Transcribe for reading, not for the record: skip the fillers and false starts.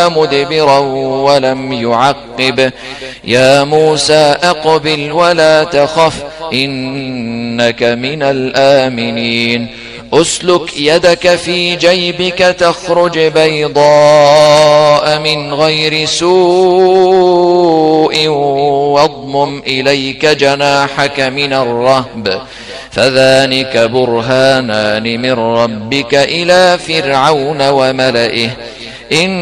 وَلَّى مُدْبِرًا وَلَمْ يُعَقِّبْ يَا مُوسَى أَقْبِلْ وَلَا تَخَفْ إِنَّكَ مِنَ الْآمِنِينَ أسلك يدك في جيبك تخرج بيضاء من غير سوء واضمم إليك جناحك من الرهب فذلك برهانان من ربك إلى فرعون وملئه